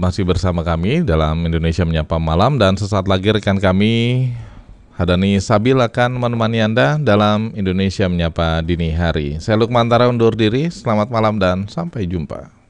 masih bersama kami dalam Indonesia Menyapa Malam, dan sesaat lagi rekan kami Hadani Sabil akan menemani Anda dalam Indonesia Menyapa Dini Hari. Saya Lukman Tara undur diri, selamat malam dan sampai jumpa.